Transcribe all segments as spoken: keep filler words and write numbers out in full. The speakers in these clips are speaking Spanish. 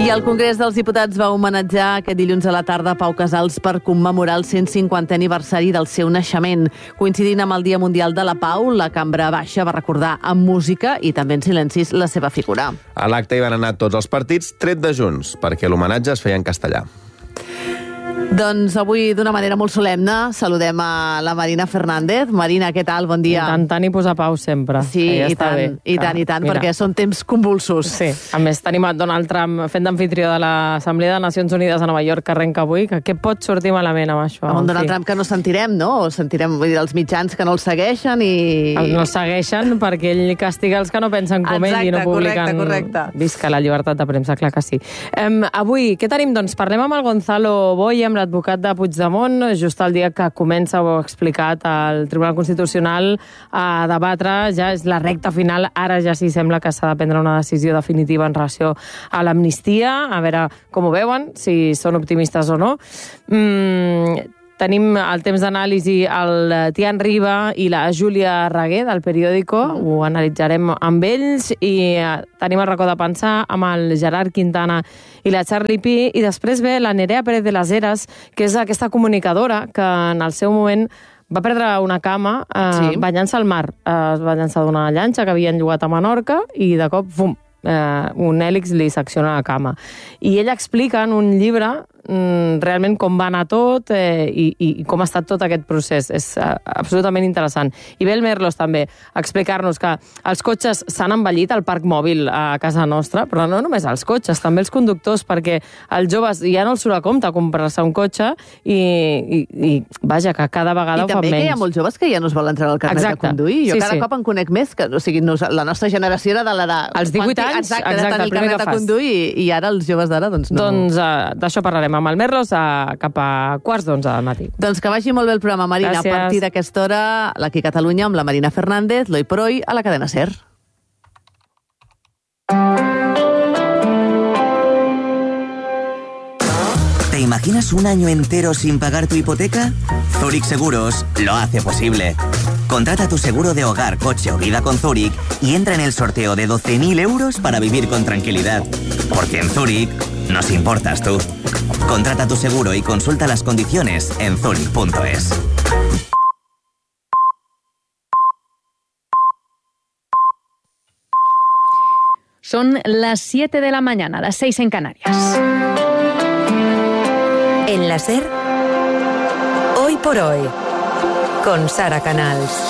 I el Congrés dels Diputats va homenatjar aquest dilluns a la tarda Pau Casals per commemorar el cent cinquantè aniversari del seu naixement. Coincidint amb el Dia Mundial de la Pau, la Cambra Baixa va recordar amb música i també en silencis la seva figura. A l'acte hi van anar tots els partits, tret de Junts, perquè l'homenatge es feia en castellà. Doncs avui, d'una manera molt solemne, saludem a la Marina Fernández. Marina, què tal? Bon dia. Intentant i posar pau sempre. Sí, ja i, tant, bé, i tant, i tant, mira, perquè són temps convulsos. Sí, a més tenim a Donald Trump fent d'amfitrió de l'Assemblea de Nacions Unides a Nova York, que arrenca avui, que què pot sortir malament amb això? Amb un Donald Trump que no sentirem, no? O sentirem, vull dir, els mitjans que no el segueixen i... No el segueixen perquè ell castiga els que no pensen com Exacte, ell i no publiquen... Correcte, correcte. Visca la llibertat de premsa, clar que sí. Um, avui, què tenim? Doncs parlem amb el Gonzalo Boye, amb l'advocat de Puigdemont, just el dia que comença, ho ha explicat, el Tribunal Constitucional a debatre, ja és la recta final, ara ja sí sembla que s'ha de prendre una decisió definitiva en relació a l'amnistia, a veure com ho veuen, si són optimistes o no. Mm, Tenim el temps d'anàlisi el Tian Riba i la Júlia Reguer del Periódico, ho analitzarem amb ells, i tenim el racó de pensar amb el Gerard Quintana i la Charlie Pi, i després ve la Nerea Pérez de las Heras, que és aquesta comunicadora que en el seu moment va perdre una cama, eh, sí. va llançar al mar, eh, es va llançar d'una llanxa que havien llogat a Menorca i de cop, fum, eh, un hèlix li secciona la cama. I ella explica en un llibre realment com va anar tot eh, i, i com ha estat tot aquest procés. És uh, absolutament interessant. I ve el Merlos també a explicar-nos que els cotxes s'han envellit al parc mòbil a casa nostra, però no només els cotxes, també els conductors, perquè els joves ja no els surt a compte comprar-se un cotxe i, i, i vaja, que cada vegada I ho fa menys. I també que hi ha molts joves que ja no es volen treure el carnet exacte. de conduir. Jo sí, cada sí. cop en conec més, que o sigui, nos, la nostra generació era de l'edat... Els divuit anys, exacte, exacte, de tenir el carnet de conduir, i, i ara els joves d'ara, doncs no... Doncs uh, d'això parlarem amb el Merlos a, cap a quarts d'onze del matí. Doncs que vagi molt bé el programa, Marina. Gràcies. A partir d'aquesta hora, l'Aquí Catalunya amb la Marina Fernández, l'Hoy por Hoy, a la cadena SER. ¿Te imaginas un año entero sin pagar tu hipoteca? Zurich Seguros lo hace posible. Contrata tu seguro de hogar, coche o vida con Zurich y entra en el sorteo de doce mil euros para vivir con tranquilidad. Porque en Zurich nos importas tú. Contrata tu seguro y consulta las condiciones en zurich punto es. Son las siete de la mañana, las seis en Canarias. En la SER, Hoy por Hoy, con Sara Canals.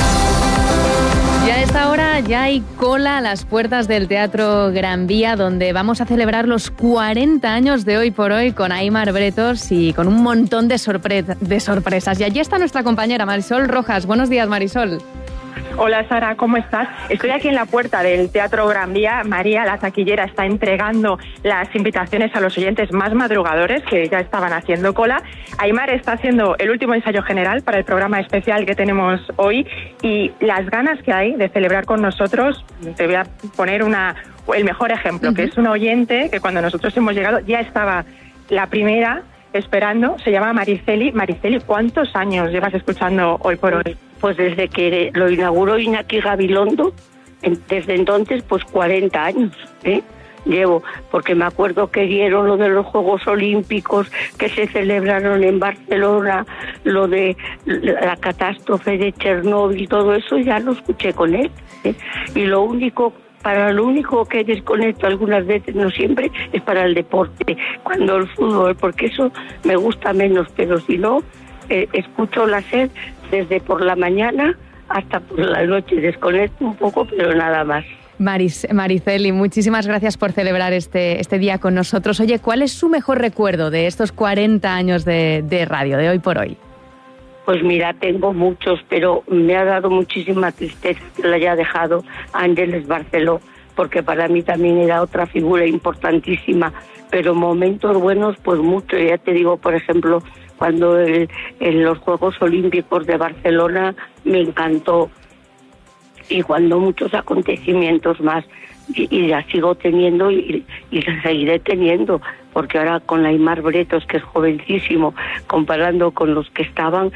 Y a esta hora ya hay cola a las puertas del Teatro Gran Vía, donde vamos a celebrar los cuarenta años de Hoy por Hoy con Aimar Bretos y con un montón de, sorpre- de sorpresas. Y allí está nuestra compañera Marisol Rojas. Buenos días, Marisol. Hola Sara, ¿cómo estás? Estoy aquí en la puerta del Teatro Gran Vía. María, la taquillera, está entregando las invitaciones a los oyentes más madrugadores que ya estaban haciendo cola. Aimar está haciendo el último ensayo general para el programa especial que tenemos hoy, y las ganas que hay de celebrar con nosotros, te voy a poner una, el mejor ejemplo, uh-huh. que es una oyente que cuando nosotros hemos llegado ya estaba la primera esperando, se llama Mariceli. Mariceli, ¿cuántos años llevas escuchando Hoy por Hoy? Pues desde que lo inauguró Iñaki Gabilondo, desde entonces pues cuarenta años, ¿eh? Llevo, porque me acuerdo que dieron lo de los Juegos Olímpicos que se celebraron en Barcelona, lo de la catástrofe de Chernóbil, todo eso ya lo escuché con él, ¿eh? Y lo único, para lo único que desconecto algunas veces, no siempre, es para el deporte, cuando el fútbol, porque eso me gusta menos, pero si no, eh, escucho la SER desde por la mañana hasta por la noche, desconecto un poco, pero nada más. Maris, Mariceli, muchísimas gracias por celebrar este, este día con nosotros. Oye, ¿cuál es su mejor recuerdo de estos cuarenta años de, de radio, de Hoy por Hoy? Pues mira, tengo muchos, pero me ha dado muchísima tristeza que la haya dejado Ángeles Barceló, porque para mí también era otra figura importantísima, pero momentos buenos, pues mucho. Ya te digo, por ejemplo, cuando el, en los Juegos Olímpicos de Barcelona me encantó, y cuando muchos acontecimientos más, y, y la sigo teniendo y, y la seguiré teniendo, porque ahora con Aimar Bretos, que es jovencísimo, comparando con los que estaban, pues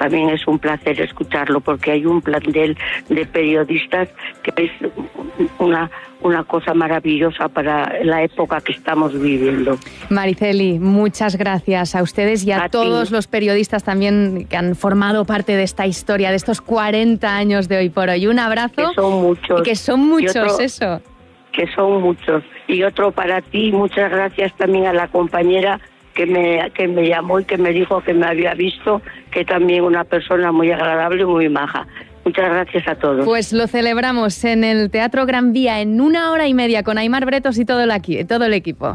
también es un placer escucharlo, porque hay un plantel de periodistas que es una, una cosa maravillosa para la época que estamos viviendo. Mariceli, muchas gracias a ustedes y a, a todos ti. Los periodistas también que han formado parte de esta historia, de estos cuarenta años de Hoy por Hoy. Un abrazo. Que son muchos. Y que son muchos, otro, eso. Que son muchos. Y otro para ti, muchas gracias también a la compañera que me, que me llamó y que me dijo que me había visto, que también una persona muy agradable y muy maja. Muchas gracias a todos. Pues lo celebramos en el Teatro Gran Vía en una hora y media con Aimar Bretos y todo el, todo el equipo.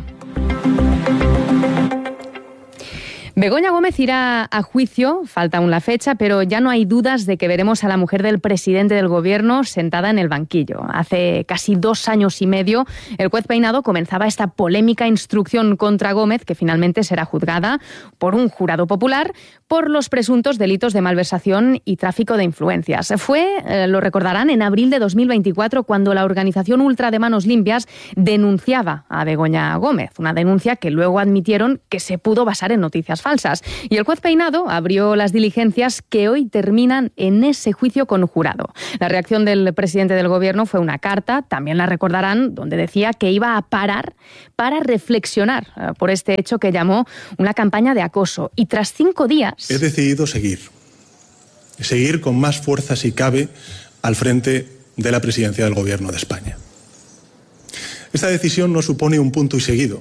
Begoña Gómez irá a juicio, falta aún la fecha, pero ya no hay dudas de que veremos a la mujer del presidente del gobierno sentada en el banquillo. Hace casi dos años y medio, el juez Peinado comenzaba esta polémica instrucción contra Gómez, que finalmente será juzgada por un jurado popular por los presuntos delitos de malversación y tráfico de influencias. Fue, eh, lo recordarán, en abril de dos mil veinticuatro cuando la organización Ultra de Manos Limpias denunciaba a Begoña Gómez, una denuncia que luego admitieron que se pudo basar en noticias falsas. Y el juez Peinado abrió las diligencias que hoy terminan en ese juicio con jurado. La reacción del presidente del gobierno fue una carta, también la recordarán, donde decía que iba a parar para reflexionar por este hecho que llamó una campaña de acoso. Y tras cinco días... He decidido seguir. Seguir con más fuerza si cabe al frente de la presidencia del gobierno de España. Esta decisión no supone un punto y seguido.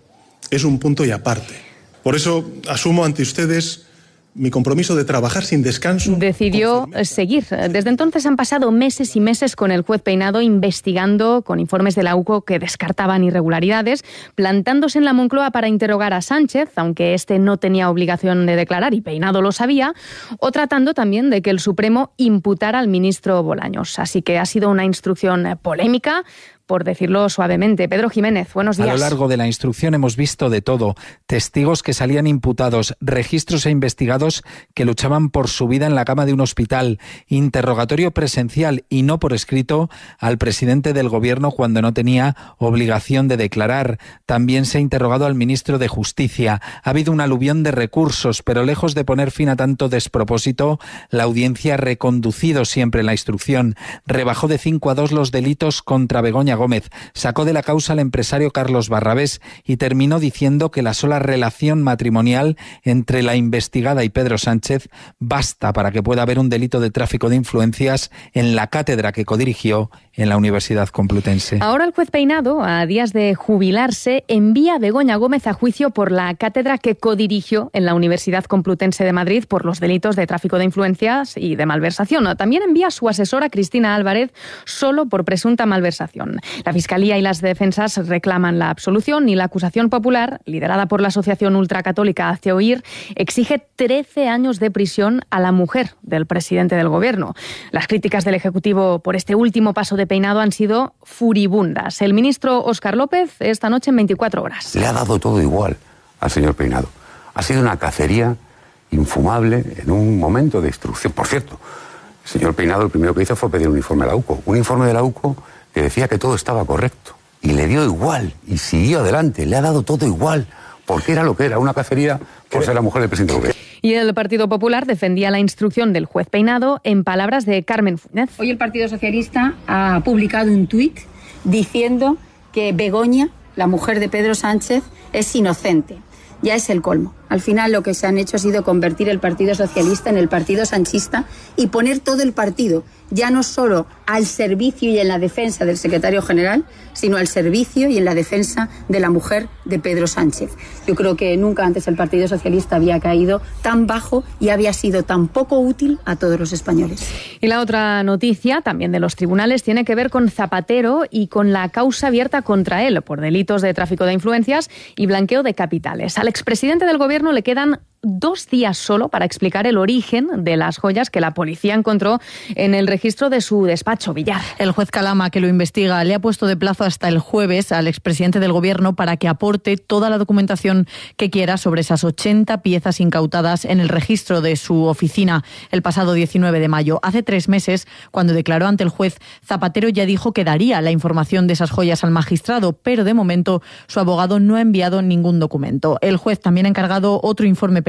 Es un punto y aparte. Por eso asumo ante ustedes mi compromiso de trabajar sin descanso. Decidió seguir. Desde entonces han pasado meses y meses con el juez Peinado investigando con informes de la U C O que descartaban irregularidades, plantándose en la Moncloa para interrogar a Sánchez, aunque este no tenía obligación de declarar y Peinado lo sabía, o tratando también de que el Supremo imputara al ministro Bolaños. Así que ha sido una instrucción polémica, por decirlo suavemente. Pedro Jiménez, buenos días. A lo largo de la instrucción hemos visto de todo. Testigos que salían imputados, registros e investigados que luchaban por su vida en la cama de un hospital, interrogatorio presencial y no por escrito al presidente del gobierno cuando no tenía obligación de declarar. También se ha interrogado al ministro de Justicia. Ha habido un aluvión de recursos, pero lejos de poner fin a tanto despropósito, la audiencia ha reconducido siempre la instrucción. Rebajó de cinco a dos los delitos contra Begoña Gómez, sacó de la causa al empresario Carlos Barrabés y terminó diciendo que la sola relación matrimonial entre la investigada y Pedro Sánchez basta para que pueda haber un delito de tráfico de influencias en la cátedra que codirigió en la Universidad Complutense. Ahora el juez Peinado, a días de jubilarse, envía a Begoña Gómez a juicio por la cátedra que codirigió en la Universidad Complutense de Madrid por los delitos de tráfico de influencias y de malversación. También envía a su asesora Cristina Álvarez solo por presunta malversación. La Fiscalía y las defensas reclaman la absolución y la acusación popular, liderada por la Asociación Ultracatólica Hazte Oír, exige trece años de prisión a la mujer del presidente del gobierno. Las críticas del Ejecutivo por este último paso de Peinado han sido furibundas. El ministro Óscar López esta noche en veinticuatro horas. Le ha dado todo igual al señor Peinado. Ha sido una cacería infumable en un momento de instrucción. Por cierto, el señor Peinado lo primero que hizo fue pedir un informe a la U C O. Un informe de la U C O que decía que todo estaba correcto. Y le dio igual, y siguió adelante, le ha dado todo igual, porque era lo que era, una cacería por ser la mujer del presidente del gobierno. Y el Partido Popular defendía la instrucción del juez Peinado en palabras de Carmen Funes. Hoy el Partido Socialista ha publicado un tuit diciendo que Begoña, la mujer de Pedro Sánchez, es inocente. Ya es el colmo. Al final lo que se han hecho ha sido convertir el Partido Socialista en el Partido Sanchista y poner todo el partido, ya no solo al servicio y en la defensa del secretario general, sino al servicio y en la defensa de la mujer de Pedro Sánchez. Yo creo que nunca antes el Partido Socialista había caído tan bajo y había sido tan poco útil a todos los españoles. Y la otra noticia, también de los tribunales, tiene que ver con Zapatero y con la causa abierta contra él por delitos de tráfico de influencias y blanqueo de capitales. Al expresidente del gobierno le quedan dos días solo para explicar el origen de las joyas que la policía encontró en el registro de su despacho Villar. El juez Calama, que lo investiga, le ha puesto de plazo hasta el jueves al expresidente del gobierno para que aporte toda la documentación que quiera sobre esas ochenta piezas incautadas en el registro de su oficina el pasado diecinueve de mayo. Hace tres meses, cuando declaró ante el juez, Zapatero ya dijo que daría la información de esas joyas al magistrado, pero de momento su abogado no ha enviado ningún documento. El juez también ha encargado otro informe periodístico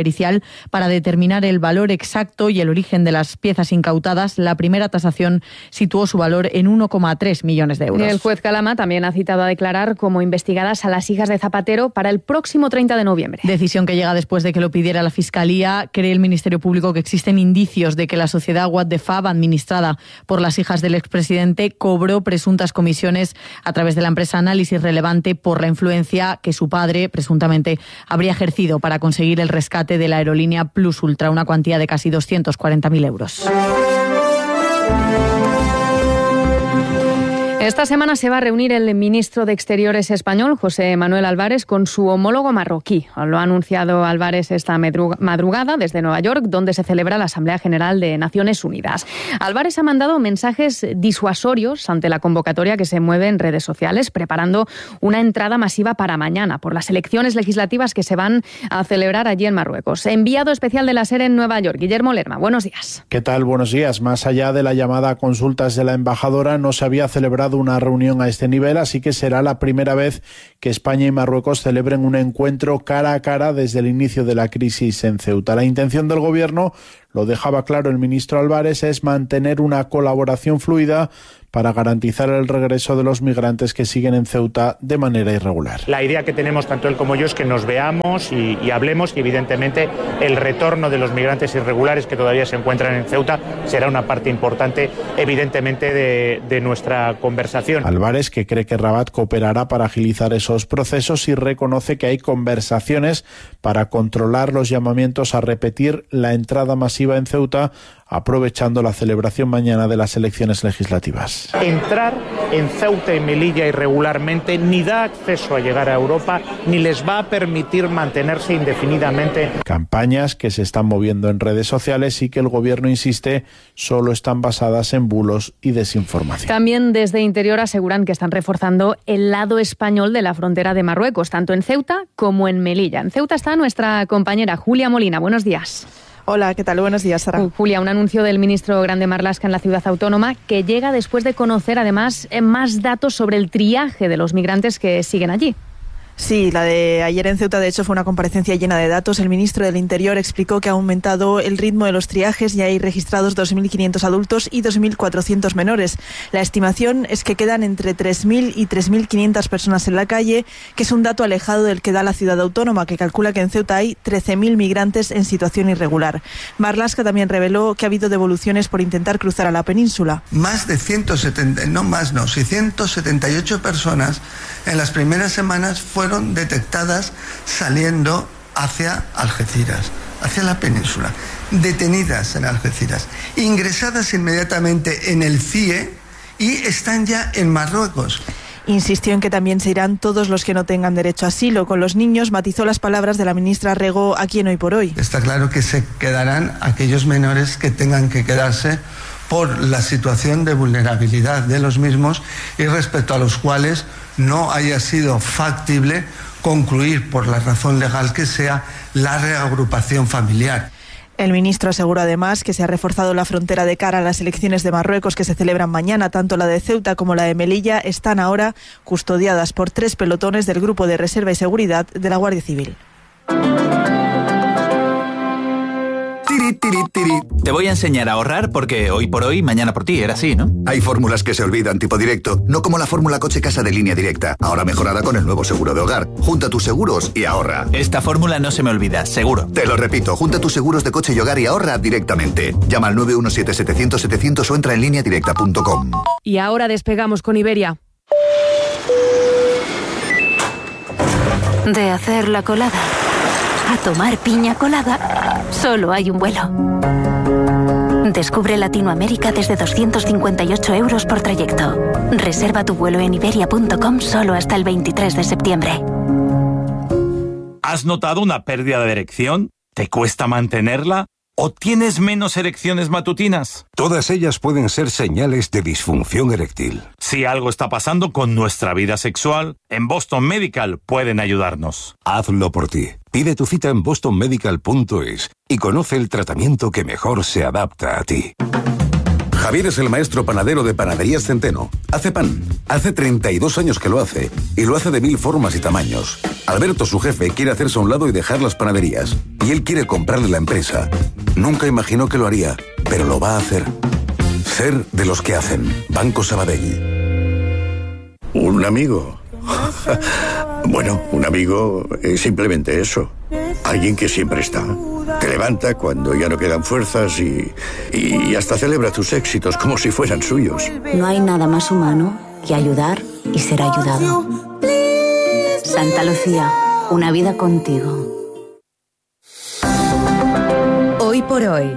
pericial para determinar el valor exacto y el origen de las piezas incautadas. La primera tasación situó su valor en uno coma tres millones de euros. El juez Calama también ha citado a declarar como investigadas a las hijas de Zapatero para el próximo treinta de noviembre. Decisión que llega después de que lo pidiera la Fiscalía. Cree el Ministerio Público que existen indicios de que la sociedad What the Fab, administrada por las hijas del expresidente, cobró presuntas comisiones a través de la empresa Análisis Relevante por la influencia que su padre presuntamente habría ejercido para conseguir el rescate de la aerolínea Plus Ultra, una cuantía de casi doscientos cuarenta mil euros. Esta semana se va a reunir el ministro de Exteriores español, José Manuel Álvarez, con su homólogo marroquí. Lo ha anunciado Álvarez esta madrugada desde Nueva York, donde se celebra la Asamblea General de Naciones Unidas. Álvarez ha mandado mensajes disuasorios ante la convocatoria que se mueve en redes sociales, preparando una entrada masiva para mañana por las elecciones legislativas que se van a celebrar allí en Marruecos. Enviado especial de la SER en Nueva York, Guillermo Lerma, buenos días. ¿Qué tal? Buenos días. Más allá de la llamada a consultas de la embajadora, no se había celebrado una reunión a este nivel, así que será la primera vez que España y Marruecos celebren un encuentro cara a cara desde el inicio de la crisis en Ceuta. La intención del gobierno, lo dejaba claro el ministro Álvarez, es mantener una colaboración fluida para garantizar el regreso de los migrantes que siguen en Ceuta de manera irregular. La idea que tenemos tanto él como yo es que nos veamos y, y hablemos, y evidentemente el retorno de los migrantes irregulares que todavía se encuentran en Ceuta será una parte importante evidentemente de, de nuestra conversación. Álvarez, que cree que Rabat cooperará para agilizar esos procesos, y reconoce que hay conversaciones para controlar los llamamientos a repetir la entrada masiva en Ceuta, aprovechando la celebración mañana de las elecciones legislativas. Entrar en Ceuta y Melilla irregularmente ni da acceso a llegar a Europa, ni les va a permitir mantenerse indefinidamente. Campañas que se están moviendo en redes sociales y que el gobierno insiste solo están basadas en bulos y desinformación. También desde Interior aseguran que están reforzando el lado español de la frontera de Marruecos, tanto en Ceuta como en Melilla. En Ceuta está nuestra compañera Julia Molina. Buenos días. Hola, ¿qué tal? Buenos días, Sara. Julia, un anuncio del ministro Grande Marlaska en la ciudad autónoma que llega después de conocer además más datos sobre el triaje de los migrantes que siguen allí. Sí, la de ayer en Ceuta, de hecho, fue una comparecencia llena de datos. El ministro del Interior explicó que ha aumentado el ritmo de los triajes y hay registrados dos mil quinientos adultos y dos mil cuatrocientos menores. La estimación es que quedan entre tres mil y tres mil quinientas personas en la calle, que es un dato alejado del que da la ciudad autónoma, que calcula que en Ceuta hay trece mil migrantes en situación irregular. Marlaska también reveló que ha habido devoluciones por intentar cruzar a la península. Más de ciento setenta, no más no, ciento setenta y ocho personas en las primeras semanas fueron fueron detectadas saliendo hacia Algeciras, hacia la península, detenidas en Algeciras, ingresadas inmediatamente en el C I E y están ya en Marruecos. Insistió en que también se irán todos los que no tengan derecho a asilo. Con los niños matizó las palabras de la ministra Rego aquí en Hoy por Hoy. Está claro que se quedarán aquellos menores que tengan que quedarse por la situación de vulnerabilidad de los mismos y respecto a los cuales no haya sido factible concluir, por la razón legal que sea, la reagrupación familiar. El ministro aseguró además que se ha reforzado la frontera de cara a las elecciones de Marruecos que se celebran mañana. Tanto la de Ceuta como la de Melilla están ahora custodiadas por tres pelotones del Grupo de Reserva y Seguridad de la Guardia Civil. Tiri, tiri, tiri. Te voy a enseñar a ahorrar porque hoy por hoy, mañana por ti, era así, ¿no? Hay fórmulas que se olvidan, tipo directo, no como la fórmula coche-casa de Línea Directa, ahora mejorada con el nuevo seguro de hogar. Junta tus seguros y ahorra. Esta fórmula no se me olvida, seguro. Te lo repito, junta tus seguros de coche y hogar y ahorra directamente. Llama al nueve uno siete, setecientos, setecientos o entra en línea directa punto com. Y ahora despegamos con Iberia. De hacer la colada a tomar piña colada, solo hay un vuelo. Descubre Latinoamérica desde doscientos cincuenta y ocho euros por trayecto. Reserva tu vuelo en iberia punto com solo hasta el veintitrés de septiembre. ¿Has notado una pérdida de erección? ¿Te cuesta mantenerla? ¿O tienes menos erecciones matutinas? Todas ellas pueden ser señales de disfunción eréctil. Si algo está pasando con nuestra vida sexual, en Boston Medical pueden ayudarnos. Hazlo por ti. Pide tu cita en boston medical punto es y conoce el tratamiento que mejor se adapta a ti. Javier es el maestro panadero de Panaderías Centeno. Hace pan. Hace treinta y dos años que lo hace. Y lo hace de mil formas y tamaños. Alberto, su jefe, quiere hacerse a un lado y dejar las panaderías. Y él quiere comprarle la empresa. Nunca imaginó que lo haría, pero lo va a hacer. Ser de los que hacen. Banco Sabadell. ¿Un amigo? Bueno, un amigo es simplemente eso. Alguien que siempre está. Te levanta cuando ya no quedan fuerzas y, y hasta celebra tus éxitos como si fueran suyos. No hay nada más humano que ayudar y ser ayudado. Santa Lucía, una vida contigo. Hoy por hoy.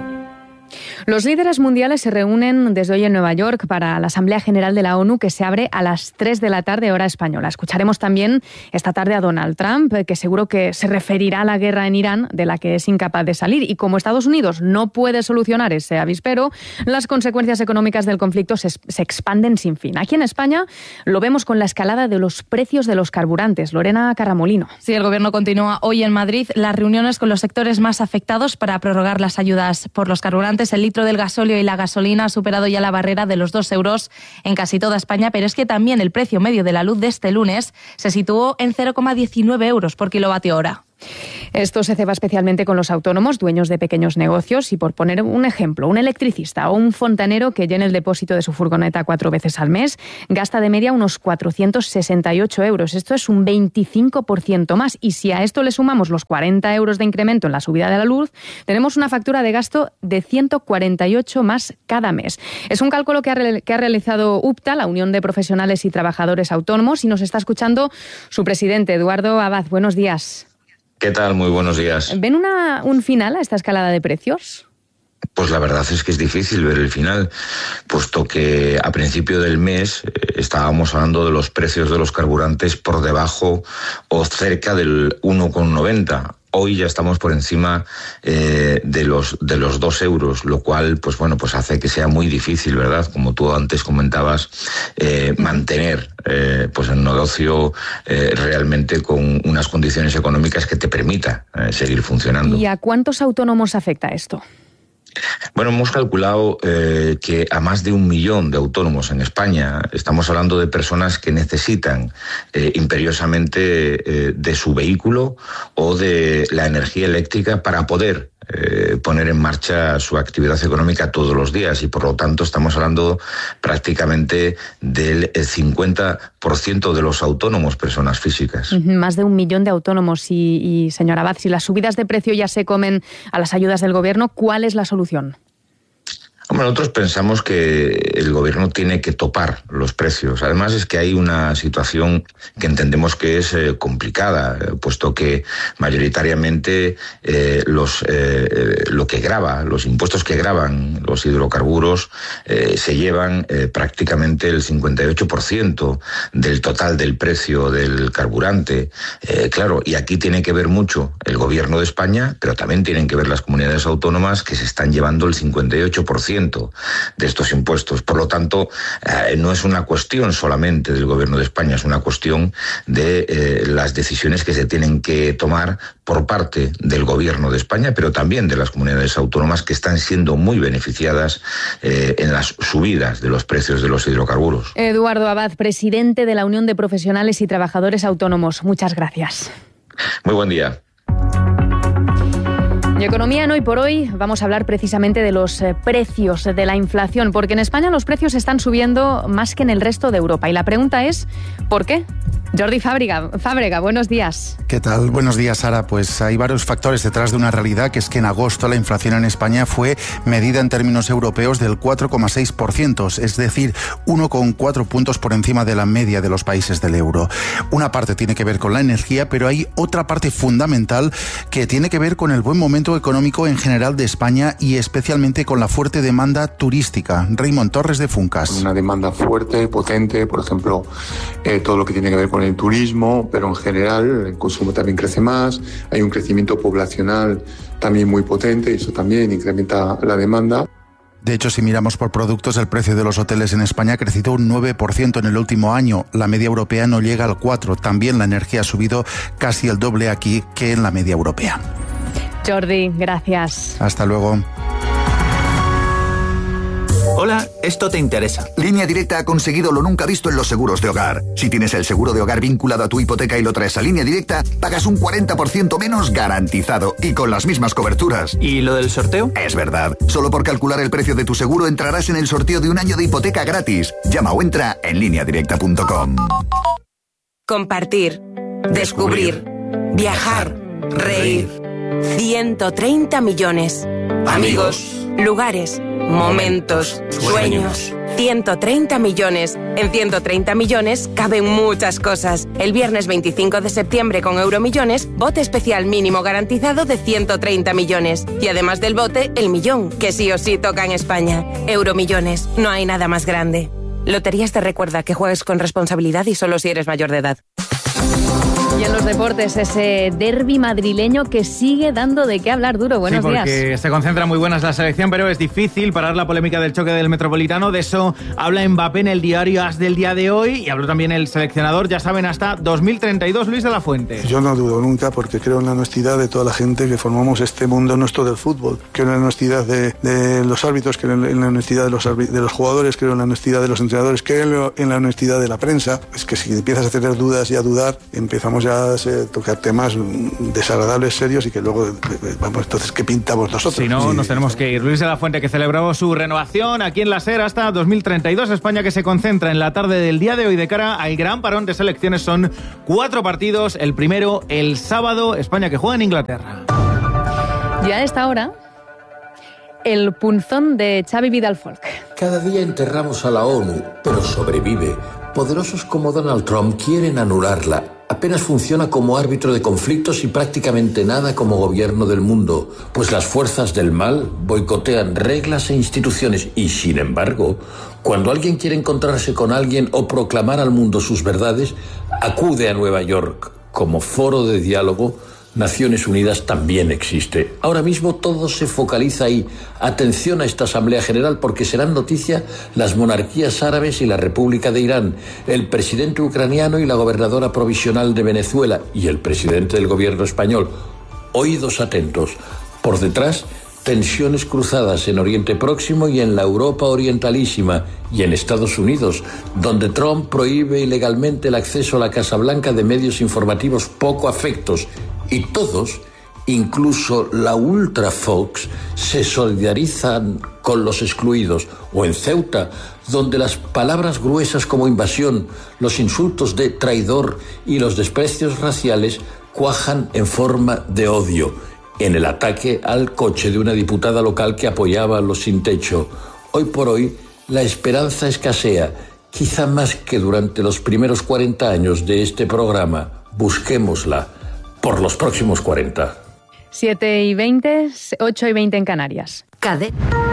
Los líderes mundiales se reúnen desde hoy en Nueva York para la Asamblea General de la ONU, que se abre a las tres de la tarde, hora española. Escucharemos también esta tarde a Donald Trump, que seguro que se referirá a la guerra en Irán, de la que es incapaz de salir. Y como Estados Unidos no puede solucionar ese avispero, las consecuencias económicas del conflicto se, se expanden sin fin. Aquí en España lo vemos con la escalada de los precios de los carburantes. Lorena Carramolino. Sí, el Gobierno continúa hoy en Madrid las reuniones con los sectores más afectados para prorrogar las ayudas por los carburantes. El litro del gasóleo y la gasolina ha superado ya la barrera de los dos euros en casi toda España, pero es que también el precio medio de la luz de este lunes se situó en cero coma diecinueve euros por kilovatio hora. Esto se ceba especialmente con los autónomos, dueños de pequeños negocios, y por poner un ejemplo, un electricista o un fontanero que llene el depósito de su furgoneta cuatro veces al mes gasta de media unos cuatrocientos sesenta y ocho euros. Esto es un veinticinco por ciento más, y si a esto le sumamos los cuarenta euros de incremento en la subida de la luz, tenemos una factura de gasto de ciento cuarenta y ocho más cada mes. Es un cálculo que ha, re- que ha realizado UPTA, la Unión de Profesionales y Trabajadores Autónomos, y nos está escuchando su presidente, Eduardo Abad. Buenos días. ¿Qué tal? Muy buenos días. ¿Ven una, un final a esta escalada de precios? Pues la verdad es que es difícil ver el final, puesto que a principio del mes eh, estábamos hablando de los precios de los carburantes por debajo o cerca del uno coma noventa. Hoy ya estamos por encima eh, de los de los dos euros, lo cual, pues bueno, pues hace que sea muy difícil, ¿verdad? Como tú antes comentabas, eh, mantener eh, pues el negocio eh, realmente con unas condiciones económicas que te permita eh, seguir funcionando. ¿Y a cuántos autónomos afecta esto? Bueno, hemos calculado eh, que a más de un millón de autónomos en España, estamos hablando de personas que necesitan eh, imperiosamente eh, de su vehículo o de la energía eléctrica para poder eh, poner en marcha su actividad económica todos los días, y por lo tanto estamos hablando prácticamente del cincuenta por ciento de los autónomos personas físicas. Más de un millón de autónomos. Y, y señora Abad, si las subidas de precio ya se comen a las ayudas del Gobierno, ¿cuál es la solución? Bueno, nosotros pensamos que el Gobierno tiene que topar los precios. Además es que hay una situación que entendemos que es eh, complicada, eh, puesto que mayoritariamente eh, los eh, lo que grava, los impuestos que gravan los hidrocarburos eh, se llevan eh, prácticamente el cincuenta y ocho por ciento del total del precio del carburante. Eh, claro, y aquí tiene que ver mucho el Gobierno de España, pero también tienen que ver las comunidades autónomas, que se están llevando el cincuenta y ocho por ciento de estos impuestos. Por lo tanto, eh, no es una cuestión solamente del Gobierno de España, es una cuestión de eh, las decisiones que se tienen que tomar por parte del Gobierno de España, pero también de las comunidades autónomas, que están siendo muy beneficiadas eh, en las subidas de los precios de los hidrocarburos. Eduardo Abad, presidente de la Unión de Profesionales y Trabajadores Autónomos. Muchas gracias. Muy buen día. Y economía en Hoy por Hoy vamos a hablar precisamente de los eh, precios, de la inflación, porque en España los precios están subiendo más que en el resto de Europa. Y la pregunta es, ¿por qué? Jordi Fábrega, Fábrega, buenos días. ¿Qué tal? Buenos días, Sara. Pues hay varios factores detrás de una realidad, que es que en agosto la inflación en España fue medida en términos europeos del cuatro coma seis por ciento, es decir, uno coma cuatro puntos por encima de la media de los países del euro. Una parte tiene que ver con la energía, pero hay otra parte fundamental que tiene que ver con el buen momento económico en general de España y especialmente con la fuerte demanda turística. Raymond Torres de Funcas. Una demanda fuerte, potente, por ejemplo, eh, todo lo que tiene que ver con el turismo, pero en general el consumo también crece más, hay un crecimiento poblacional también muy potente y eso también incrementa la demanda. De hecho, si miramos por productos, el precio de los hoteles en España ha crecido un nueve por ciento en el último año. La media europea no llega al cuatro por ciento. También la energía ha subido casi el doble aquí que en la media europea. Jordi, gracias. Hasta luego. Hola, esto te interesa. Línea Directa ha conseguido lo nunca visto en los seguros de hogar. Si tienes el seguro de hogar vinculado a tu hipoteca y lo traes a Línea Directa, pagas un cuarenta por ciento menos garantizado y con las mismas coberturas. ¿Y lo del sorteo? Es verdad. Solo por calcular el precio de tu seguro entrarás en el sorteo de un año de hipoteca gratis. Llama o entra en línea directa punto com. Compartir, descubrir, viajar, reír. ciento treinta millones. Amigos, lugares, momentos, sueños. ciento treinta millones. En ciento treinta millones caben muchas cosas. El viernes veinticinco de septiembre con Euromillones, bote especial mínimo garantizado de ciento treinta millones. Y además del bote, el millón, que sí o sí toca en España. Euromillones, no hay nada más grande. Loterías te recuerda que juegues con responsabilidad y solo si eres mayor de edad. Y en los deportes, ese derbi madrileño que sigue dando de qué hablar. Duro, buenos días. Sí, porque días. se concentra muy buenas la selección, pero es difícil parar la polémica del choque del Metropolitano. De eso habla Mbappé en el diario AS del día de hoy y habló también el seleccionador, ya saben, hasta dos mil treinta y dos, Luis de la Fuente. Yo no dudo nunca porque creo en la honestidad de toda la gente que formamos este mundo nuestro del fútbol. Creo en la honestidad de, de los árbitros, creo en la honestidad de los, de los jugadores, creo en la honestidad de los entrenadores, creo en la honestidad de la prensa. Es que si empiezas a tener dudas y a dudar, empezamos ya a tocar temas desagradables, serios y que luego, vamos, entonces, ¿qué pintamos nosotros? Si no, sí, nos tenemos que ir. Luis de la Fuente, que celebró su renovación aquí en la SER hasta dos mil treinta y dos. España, que se concentra en la tarde del día de hoy de cara al gran parón de selecciones. Son cuatro partidos. El primero, el sábado, España, que juega en Inglaterra. Ya a esta hora, el punzón de Xavi Vidal Folk. Cada día enterramos a la ONU, pero sobrevive. Poderosos como Donald Trump quieren anularla. Apenas funciona como árbitro de conflictos y prácticamente nada como gobierno del mundo, pues las fuerzas del mal boicotean reglas e instituciones y, sin embargo, cuando alguien quiere encontrarse con alguien o proclamar al mundo sus verdades, acude a Nueva York. Como foro de diálogo, Naciones Unidas también existe. Ahora mismo todo se focaliza ahí. Atención a esta Asamblea General porque serán noticia las monarquías árabes y la República de Irán, el presidente ucraniano y la gobernadora provisional de Venezuela y el presidente del gobierno español. Oídos atentos. Por detrás, tensiones cruzadas en Oriente Próximo y en la Europa Orientalísima y en Estados Unidos, donde Trump prohíbe ilegalmente el acceso a la Casa Blanca de medios informativos poco afectos. Y todos, incluso la Ultra Fox, se solidarizan con los excluidos. O en Ceuta, donde las palabras gruesas como invasión, los insultos de traidor y los desprecios raciales cuajan en forma de odio. En el ataque al coche de una diputada local que apoyaba a los sin techo. Hoy por hoy, la esperanza escasea, quizá más que durante los primeros cuarenta años de este programa. Busquémosla. Por los próximos cuarenta. siete y veinte, ocho y veinte en Canarias. Cadet.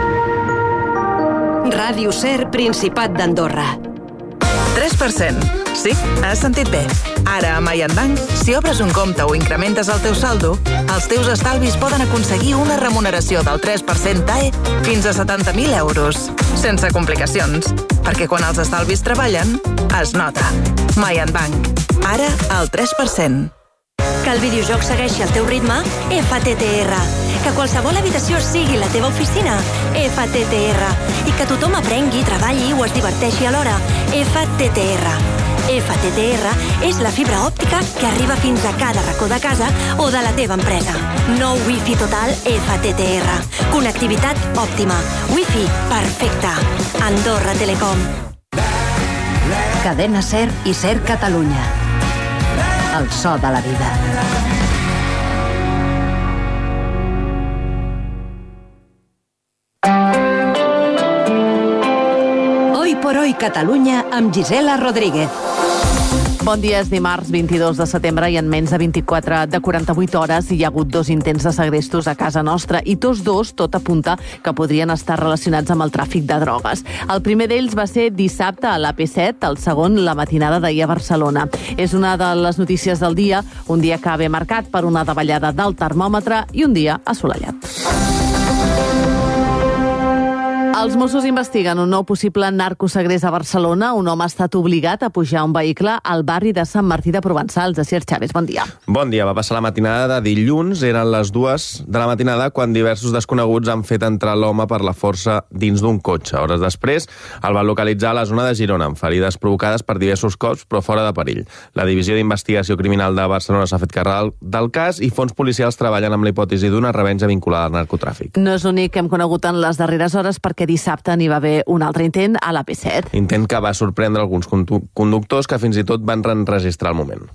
Ràdio SER, Principat d'Andorra. tres per cent. Sí, has sentit bé. Ara, a Mayan Bank, si obres un compte o incrementes el teu saldo, els teus estalvis poden aconseguir una remuneració del tres per cent T A E fins a setanta mil euros. Sense complicacions. Perquè quan els estalvis treballen, es nota. Mayan Bank. Ara, al tres per cent. Que el videojoc segueixi el teu ritme? F T T R. Que qualsevol habitació sigui la teva oficina? F T T R. I que tothom aprengui, treballi o es diverteixi alhora? F T T R. F T T R és la fibra òptica que arriba fins a cada racó de casa o de la teva empresa. Nou Wi-Fi total F T T R. Connectivitat òptima. Wi-Fi perfecte. Andorra Telecom. Cadena SER i SER Catalunya. El so de la vida. Hoy por hoy Catalunya amb Gisela Rodríguez. Bon dia, és dimarts vint-i-dos de setembre i en menys de vint-i-quatre de quaranta-vuit hores hi ha hagut dos intents de segrestos a casa nostra i tots dos tot apunta que podrien estar relacionats amb el tràfic de drogues. El primer d'ells va ser dissabte a l'A P set, el segon la matinada d'ahir a Barcelona. És una de les notícies del dia, un dia que ve marcat per una davallada del termòmetre i un dia assolellat. Els Mossos investiguen un nou possible narcosegrest a Barcelona. Un home ha estat obligat a pujar un vehicle al barri de Sant Martí de Provençals. Asier Chávez, bon dia. Bon dia. Va passar la matinada de dilluns. Eren les dues de la matinada quan diversos desconeguts han fet entrar l'home per la força dins d'un cotxe. Hores després el van localitzar a la zona de Girona, amb ferides provocades per diversos cops, però fora de perill. La Divisió d'Investigació Criminal de Barcelona s'ha fet càrrec del cas i fons policials treballen amb la hipòtesi d'una revenja vinculada al narcotràfic. No és l'únic que hem conegut en les darreres hores, perquè dissabte n'hi va haver un altre intent a l'A P set. Intent que va sorprendre alguns conductors que fins i tot van enregistrar el moment.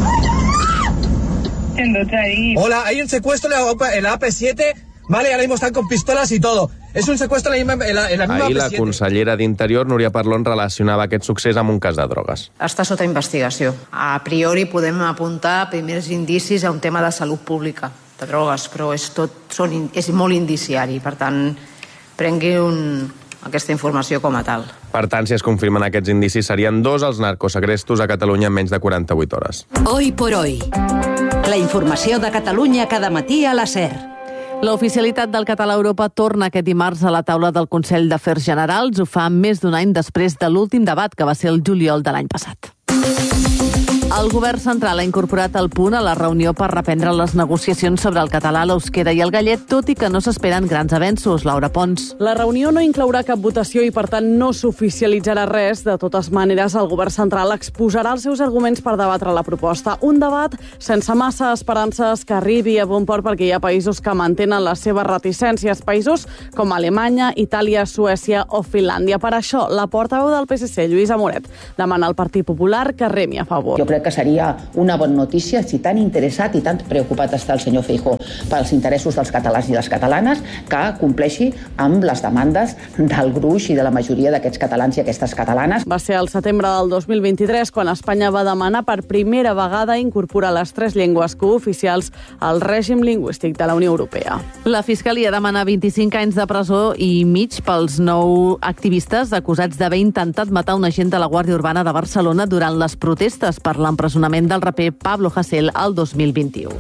Hola, hay un secuestro en la A P siete, vale, ahora mismo están con pistolas y todo. Es un secuestro en la misma, en la, en la misma Ahir la A P siete. consellera d'Interior, Núria Parlon, relacionava aquest succés amb un cas de drogues. Està sota investigació. A priori podem apuntar primers indicis a un tema de salut pública, de drogues, però és, tot, són, és molt indiciari, per tant, prengui un, aquesta informació com a tal. Per tant, si es confirmen aquests indicis, serien dos els narcosegrestos a Catalunya en menys de quaranta-vuit hores. Hoy por hoy. La informació de Catalunya cada matí a la SER. L'oficialitat del català a Europa torna aquest dimarts a la taula del Consell d'Afers Generals. Ho fa més d'un any després de l'últim debat, que va ser el juliol de l'any passat. El govern central ha incorporat el punt a la reunió per reprendre les negociacions sobre el català, l'euskera i el gallec, tot i que no s'esperen grans avenços. Laura Pons. La reunió no inclourà cap votació i, per tant, no s'oficialitzarà res. De totes maneres, el govern central exposarà els seus arguments per debatre la proposta. Un debat sense massa esperances que arribi a bon port, perquè hi ha països que mantenen les seves reticències, països com Alemanya, Itàlia, Suècia o Finlàndia. Per això, la portaveu del P S C, Lluïsa Moret, demana al Partit Popular que remi a favor. Jo crec que seria una bona notícia si tan interessat i tan preocupat està el senyor Feijóo pels interessos dels catalans i les catalanes, que compleixi amb les demandes del gruix i de la majoria d'aquests catalans i aquestes catalanes. Va ser al setembre del dos mil vint-i-tres quan Espanya va demanar per primera vegada incorporar les tres llengües cooficials al règim lingüístic de la Unió Europea. La Fiscalia demana vint-i-cinc anys de presó i mig pels nou activistes acusats d'haver intentat matar un agent de la Guàrdia Urbana de Barcelona durant les protestes per l'empresonament del raper Pablo Hasél al dos mil vint-i-u.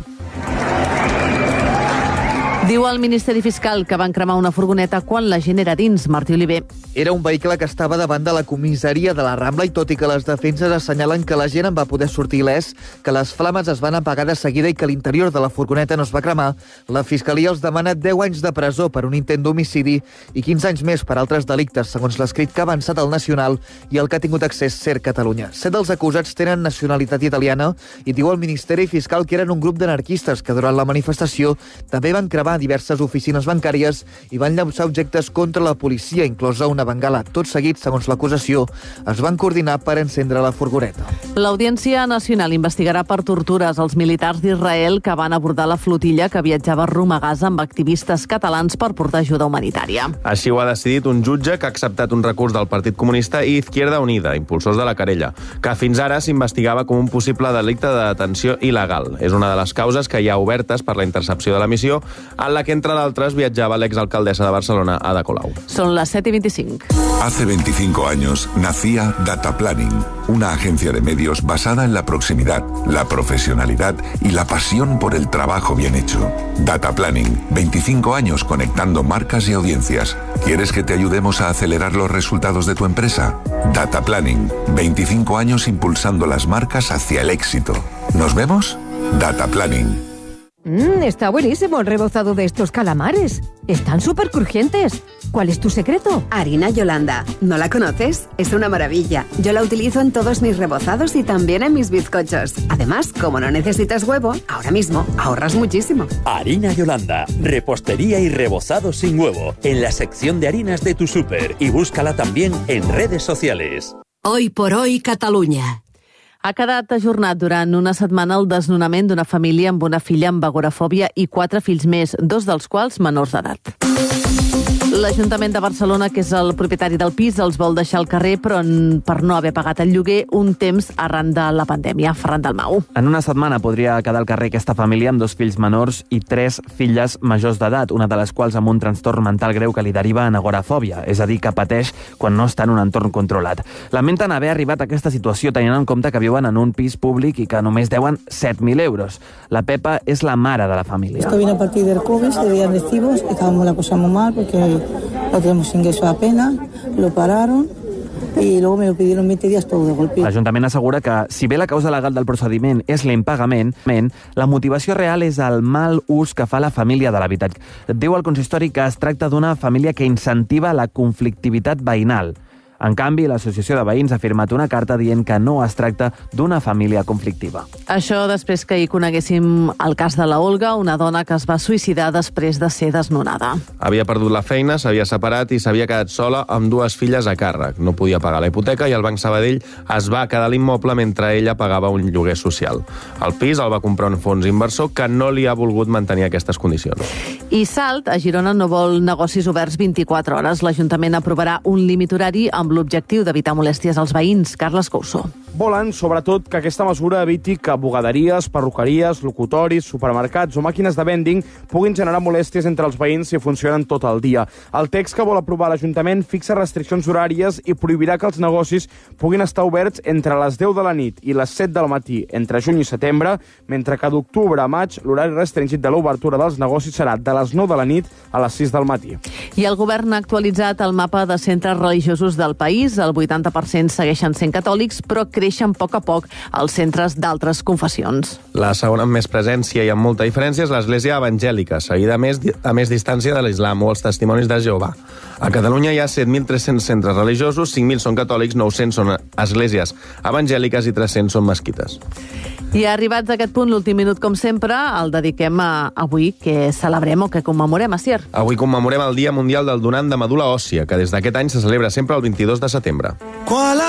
Diu el Ministeri Fiscal que van cremar una furgoneta quan la gent era dins. Martí Oliver. Era un vehicle que estava davant de la comissaria de la Rambla i tot i que les defenses assenyalen que la gent en va poder sortir il·lès, que les flames es van apagar de seguida i que l'interior de la furgoneta no es va cremar, la Fiscalia els demana deu anys de presó per un intent d'homicidi i quinze anys més per altres delictes, segons l'escrit que ha avançat el Nacional i el que ha tingut accés SER Catalunya. Set dels acusats tenen nacionalitat italiana i diu el Ministeri Fiscal que eren un grup d'anarquistes que durant la manifestació també van cremar diverses oficines bancàries i van llançar objectes contra la policia, inclosa una bengala. Tot seguit, segons l'acusació, es van coordinar per encendre la furgoneta. L'Audiència Nacional investigarà per tortures els militars d'Israel que van abordar la flotilla que viatjava rumb a Gaza amb activistes catalans per portar ajuda humanitària. Així ho ha decidit un jutge que ha acceptat un recurs del Partit Comunista i Izquierda Unida, impulsors de la querella, que fins ara s'investigava com un possible delicte de detenció il·legal. És una de les causes que hi ha obertes per la intercepció de la missió, en la que, entre d'altres, viatjava l'exalcaldessa de Barcelona, Ada Colau. Són les set i vint-i-cinc. Hace veinticinco años nacía Data Planning, una agencia de medios basada en la proximidad, la profesionalidad y la pasión por el trabajo bien hecho. Data Planning, veinticinco años conectando marcas y audiencias. ¿Quieres que te ayudemos a acelerar los resultados de tu empresa? Data Planning, veinticinco años impulsando las marcas hacia el éxito. ¿Nos vemos? Data Planning. Mmm, está buenísimo el rebozado de estos calamares. Están súper crujientes. ¿Cuál es tu secreto? Harina Yolanda. ¿No la conoces? Es una maravilla. Yo la utilizo en todos mis rebozados y también en mis bizcochos. Además, como no necesitas huevo, ahora mismo ahorras muchísimo. Harina Yolanda. Repostería y rebozado sin huevo. En la sección de harinas de tu súper. Y búscala también en redes sociales. Hoy por hoy, Catalunya. Ha quedat ajornat durant una setmana el desnonament d'una família amb una filla amb agorafòbia i quatre fills més, dos dels quals menors d'edat. L'Ajuntament de Barcelona, que és el propietari del pis, els vol deixar al carrer, però per no haver pagat el lloguer un temps arran de la pandèmia. Ferran Dalmau. En una setmana podria quedar al carrer aquesta família amb dos fills menors i tres filles majors d'edat, una de les quals amb un trastorn mental greu que li deriva en agorafòbia, és a dir, que pateix quan no està en un entorn controlat. Lamenten haver arribat a aquesta situació tenint en compte que viuen en un pis públic i que només deuen set mil euros. La Pepa és la mare de la família. Esto vino a partir del COVID, se debían recibos, estábamos la cosa muy mal porque no tenemos ingreso apenas, lo pararon y luego me lo pidieron veinte días todo de golpe. L'Ajuntament assegura que, si bé la causa legal del procediment és l'impagament, la motivació real és el mal ús que fa la família de l'habitatge. Diu el consistori que es tracta d'una família que incentiva la conflictivitat veïnal. En canvi, l'Associació de Veïns ha firmat una carta dient que no es tracta d'una família conflictiva. Això després que hi coneguéssim el cas de la Olga, una dona que es va suïcidar després de ser desnonada. Havia perdut la feina, s'havia separat i s'havia quedat sola amb dues filles a càrrec. No podia pagar la hipoteca i el Banc Sabadell es va quedar l'immoble mentre ella pagava un lloguer social. El pis el va comprar un fons inversor que no li ha volgut mantenir aquestes condicions. I Salt, a Girona, no vol negocis oberts vint-i-quatre hores. L'Ajuntament aprovarà un límit horari amb l'objectiu d'evitar molèsties als veïns. Carles Couso. Volen, sobretot, que aquesta mesura eviti que bugaderies, perruqueries, locutoris, supermercats o màquines de vending puguin generar molèsties entre els veïns si funcionen tot el dia. El text que vol aprovar l'Ajuntament fixa restriccions horàries i prohibirà que els negocis puguin estar oberts entre les deu de la nit i les set del matí entre juny i setembre, mentre que d'octubre a maig l'horari restringit de l'obertura dels negocis serà de les nou de la nit a les sis del matí. I el govern ha actualitzat el mapa de centres religiosos del país. El vuitanta per cent segueixen sent catòlics, però creixen a poc a poc els centres d'altres confessions. La segona amb més presència i amb molta diferència és l'Església Evangèlica, seguida a més, a més distància de l'Islam o els testimonis de Jehovà. A Catalunya hi ha set mil tres-cents centres religiosos, cinc mil són catòlics, nou-cents són esglésies evangèliques i tres-cents són mesquites. I arribats a aquest punt, l'últim minut, com sempre, el dediquem a avui, que celebrem o que commemorem, Asier. Avui commemorem el Dia Mundial del Donant de Medul·la Òssia, que des d'aquest any se celebra sempre el vint-i-dos de setembre. Qual